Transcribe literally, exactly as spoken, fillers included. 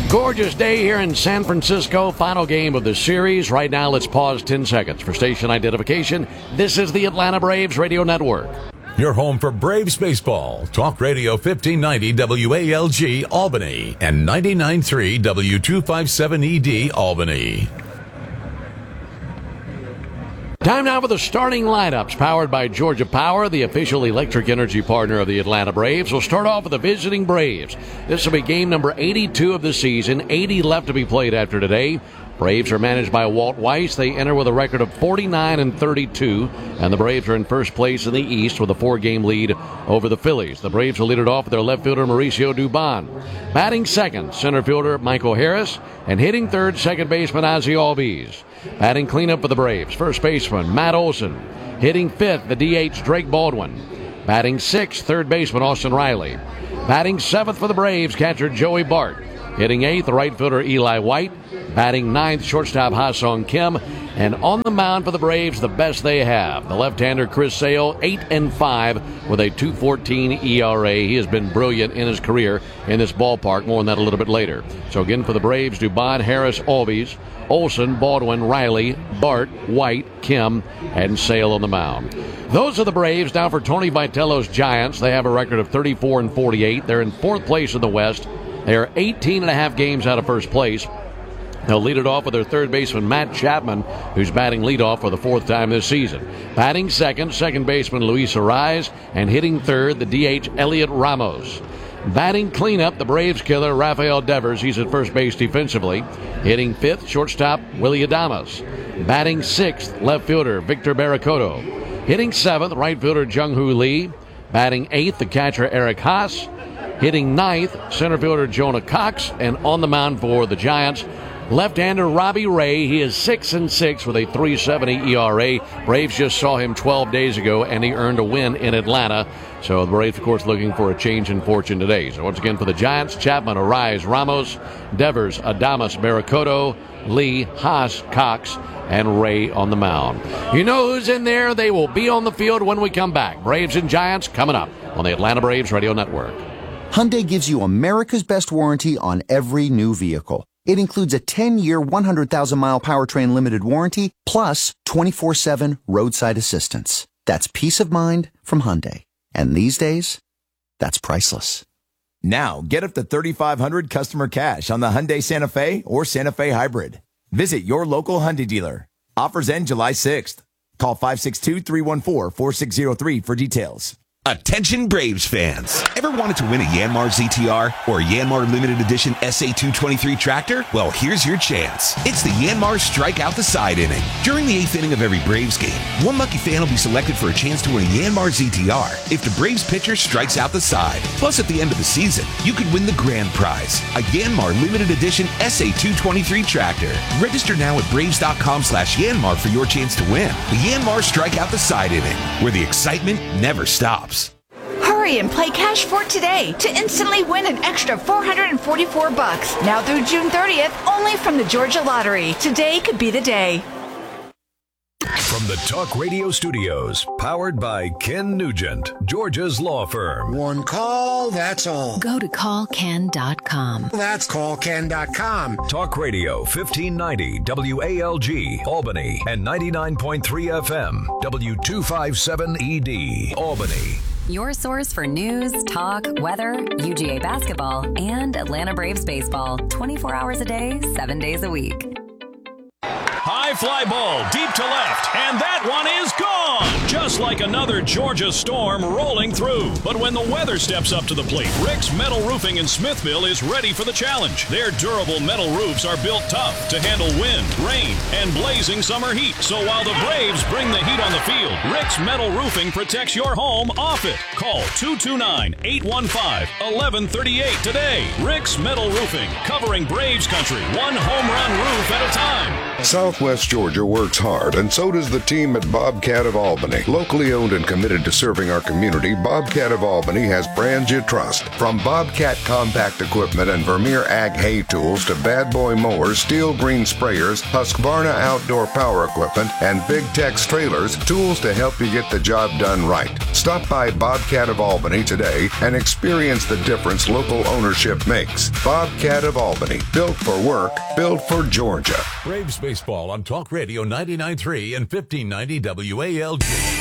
Gorgeous day here in San Francisco. Final game of the series. Right now, let's pause ten seconds for station identification. This is the Atlanta Braves Radio Network. Your home for Braves baseball. Talk Radio fifteen ninety W A L G Albany and ninety-nine point three W two fifty-seven E D Albany. Time now for the starting lineups, powered by Georgia Power, the official electric energy partner of the Atlanta Braves. We'll start off with the visiting Braves. This will be game number eighty-two of the season, eighty left to be played after today. Braves are managed by Walt Weiss. They enter with a record of forty-nine and thirty-two, and the Braves are in first place in the East with a four-game lead over the Phillies. The Braves will lead it off with their left fielder, Mauricio Dubon. Batting second, center fielder Michael Harris, and hitting third, second baseman Ozzie Albies. Batting cleanup for the Braves, first baseman Matt Olson. Hitting fifth, the D H Drake Baldwin. Batting sixth, third baseman Austin Riley. Batting seventh for the Braves, catcher Joey Bart. Hitting eighth, right fielder Eli White. Batting ninth, shortstop Ha-Sung Kim. And on the mound for the Braves, the best they have, the left-hander Chris Sale, eight and five with a two fourteen E R A. He has been brilliant in his career in this ballpark. More on that a little bit later. So again for the Braves, Dubon, Harris, Albies, Olson, Baldwin, Riley, Bart, White, Kim, and Sale on the mound. Those are the Braves. Now for Tony Vitello's Giants. They have a record of thirty-four and forty-eight. They're in fourth place in the West. They are eighteen and a half games out of first place. They'll lead it off with their third baseman, Matt Chapman, who's batting leadoff for the fourth time this season. Batting second, second baseman Luis Arraez, and hitting third, the D H Elliot Ramos. Batting cleanup, the Braves killer, Rafael Devers. He's at first base defensively. Hitting fifth, shortstop Willy Adames. Batting sixth, left fielder Victor Barracoto. Hitting seventh, right fielder Jung-Hoo Lee. Batting eighth, the catcher Eric Haas. Hitting ninth, center fielder Jonah Cox. And on the mound for the Giants, left-hander Robbie Ray. He is six and six with a three seventy E R A. Braves just saw him twelve days ago, and he earned a win in Atlanta. So the Braves, of course, looking for a change in fortune today. So once again for the Giants, Chapman, Arraez, Ramos, Devers, Adames, Barracoto, Lee, Haas, Cox, and Ray on the mound. You know who's in there? They will be on the field when we come back. Braves and Giants coming up on the Atlanta Braves Radio Network. Hyundai gives you America's best warranty on every new vehicle. It includes a ten-year, one hundred thousand mile powertrain limited warranty, plus twenty-four seven roadside assistance. That's peace of mind from Hyundai. And these days, that's priceless. Now, get up to thirty-five hundred dollars customer cash on the Hyundai Santa Fe or Santa Fe Hybrid. Visit your local Hyundai dealer. Offers end July sixth. Call five six two, three one four, four six zero three for details. Attention Braves fans. Ever wanted to win a Yanmar Z T R or a Yanmar Limited Edition S A two twenty-three tractor? Well, here's your chance. It's the Yanmar Strike Out the Side inning. During the eighth inning of every Braves game, one lucky fan will be selected for a chance to win a Yanmar Z T R if the Braves pitcher strikes out the side. Plus, at the end of the season, you could win the grand prize, a Yanmar Limited Edition S A two twenty-three tractor. Register now at braves.com slash Yanmar for your chance to win the Yanmar Strike Out the Side inning, where the excitement never stops. Hurry and play Cash for today to instantly win an extra four hundred forty-four bucks. Now through June thirtieth, only from the Georgia Lottery. Today could be the day. From the Talk Radio Studios, powered by Ken Nugent, Georgia's law firm. One call, that's all. Go to call ken dot com. That's call ken dot com. Talk Radio fifteen ninety W A L G Albany and ninety-nine point three F M W two fifty-seven E D Albany. Your source for news, talk, weather, U G A basketball, and Atlanta Braves baseball. twenty-four hours a day, seven days a week. High fly ball deep to left, and that one is gone! Just like another Georgia storm rolling through. But when the weather steps up to the plate, Rick's Metal Roofing in Smithville is ready for the challenge. Their durable metal roofs are built tough to handle wind, rain, and blazing summer heat. So while the Braves bring the heat on the field, Rick's Metal Roofing protects your home off it. Call two two nine, eight one five, one one three eight today. Rick's Metal Roofing, covering Braves country, one home run roof at a time. Southwest Georgia works hard, and so does the team at Bobcat of Albany. Albany. Locally owned and committed to serving our community, Bobcat of Albany has brands you trust. From Bobcat compact equipment and Vermeer Ag hay tools to Bad Boy mowers, Steel Green sprayers, Husqvarna outdoor power equipment, and Big Tex trailers, tools to help you get the job done right. Stop by Bobcat of Albany today and experience the difference local ownership makes. Bobcat of Albany, built for work, built for Georgia. Braves baseball on Talk Radio ninety-nine point three and fifteen ninety W A L G.